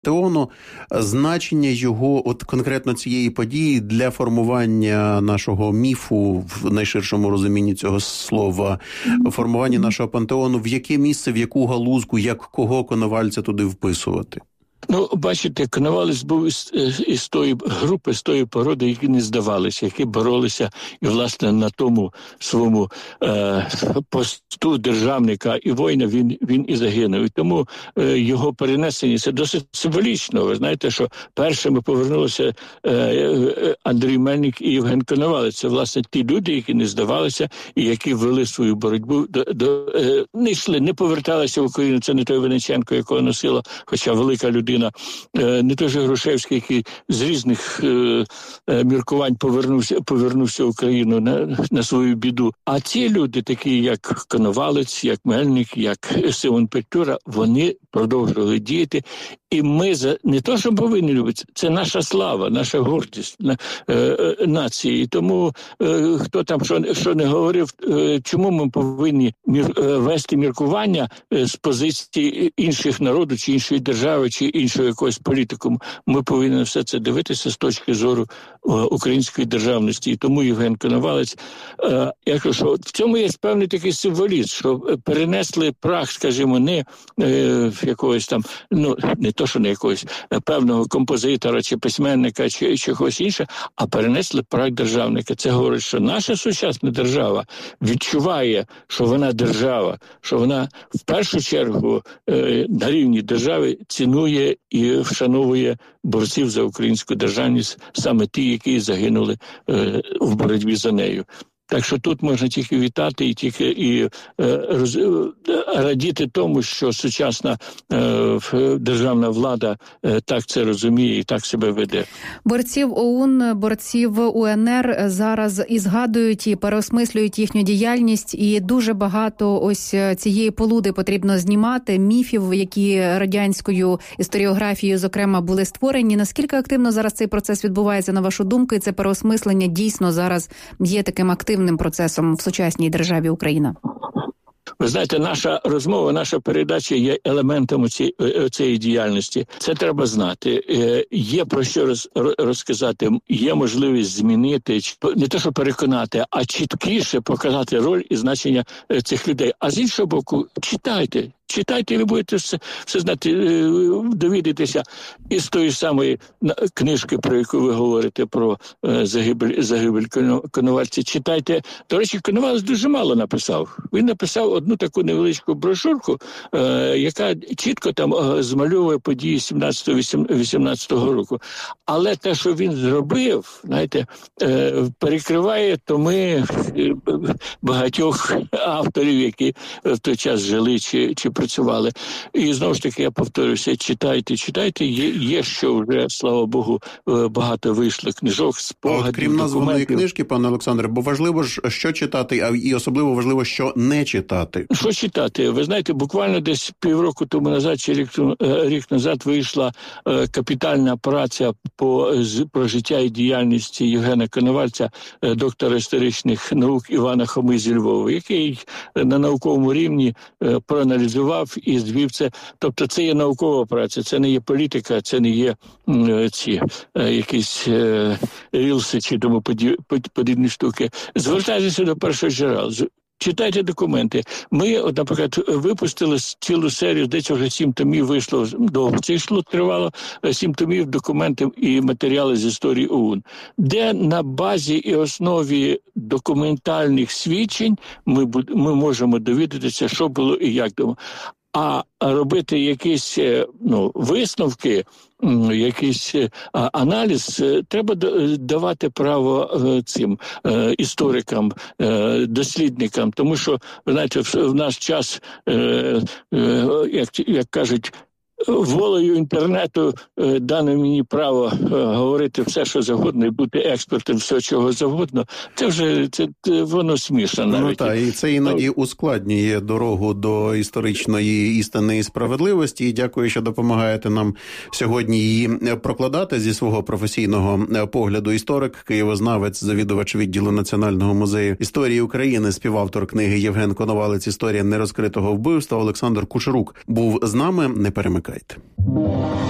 пантеону, значення його, от конкретно цієї події для формування нашого міфу в найширшому розумінні цього слова, формування нашого пантеону, в яке місце, в яку галузку, як кого Коновальця туди вписувати? Ну, бачите, Коновалець був із тої групи, з тої породи, які не здавалися, які боролися і, власне, на тому своєму посту державника і воїна він і загинув. І тому його перенесення, це досить символічно. Ви знаєте, що першими повернулися Андрій Мельник і Євген Коновалець. Це, власне, ті люди, які не здавалися і які вели свою боротьбу, не йшли, не поверталися в Україну. Це не той Винниченко, якого носила, хоча велика людина, не той же Грушевський, який з різних міркувань повернувся в Україну на свою біду. А ці люди, такі як Коновалець, як Мельник, як Симон Петлюра, вони продовжували діяти. І ми не то, що повинні любити, це наша слава, наша гордість нації. І тому хто там що не говорив, чому ми повинні вести міркування з позиції інших народів, чи іншої держави, чи іншого якогось політику. Ми повинні все це дивитися з точки зору української державності. І тому Євген Коновалець, я кажу, що в цьому є певний такий символізм, що перенесли прах, скажімо, не якогось там, ну, не то, що не якогось певного композитора, чи письменника, чи когось іншого, а перенесли прах державника. Це говорить, що наша сучасна держава відчуває, що вона держава, що вона в першу чергу на рівні держави цінує і вшановує борців за українську державність, саме ті, які загинули в боротьбі за нею. Так що тут можна тільки вітати і радіти тому, що сучасна державна влада так це розуміє і так себе веде. Борців ОУН, борців УНР зараз і згадують, і переосмислюють їхню діяльність, і дуже багато ось цієї полуди потрібно знімати, міфів, які радянською історіографією, зокрема, були створені. Наскільки активно зараз цей процес відбувається, на вашу думку, і це переосмислення дійсно зараз є таким активним процесом в сучасній державі Україна? Ви знаєте, наша розмова, наша передача є елементом цієї діяльності. Це треба знати. Є про що розказати, є можливість змінити, не те, що переконати, а чіткіше показати роль і значення цих людей. А з іншого боку, читайте, і ви будете все знати, довідатися із тої самої книжки, про яку ви говорите, про загибель Коновальця. Читайте. До речі, Коновалець дуже мало написав. Він написав одну таку невеличку брошурку, яка чітко там змальовує події 17-18 року. Але те, що він зробив, знаєте, перекриває томи багатьох авторів, які в той час жили чи працювали. І знову ж таки, я повторюся, читайте. Є що вже, слава Богу, багато вийшло книжок, спогадів, от, крім названої книжки, пане Олександре, бо важливо ж, що читати, а і особливо важливо, що не читати. Що читати? Ви знаєте, буквально десь півроку тому назад, чи рік назад вийшла капітальна праця про життя і діяльність Євгена Коновальця, доктора історичних наук Івана Хоми зі Львова, який на науковому рівні проаналізував і звів це. Тобто це є наукова праця, це не є політика, це не є якісь рілси чи тому подібні штуки. Звертайтеся до першого джерела. Читайте документи. Ми, наприклад, випустили цілу серію, десь вже 7 томів вийшло, довго це йшло, тривало 7 томів документів і матеріали з історії ОУН, де на базі і основі документальних свідчень ми можемо довідатися, що було і як було. А робити якісь висновки, якийсь аналіз, треба давати право цим історикам, дослідникам. Тому що, ви знаєте, в наш час, як кажуть, волею інтернету дано мені право говорити все, що завгодно, і бути експертом всього, чого завгодно. Це вже воно смішно навіть. Ну так, і це іноді ускладнює дорогу до історичної істини і справедливості. І дякую, що допомагаєте нам сьогодні її прокладати зі свого професійного погляду. Історик, києвознавець, завідувач відділу Національного музею історії України, співавтор книги Євген Коновалець «Історія нерозкритого вбивства» Олександр Кучерук був з нами. Не перемикайте.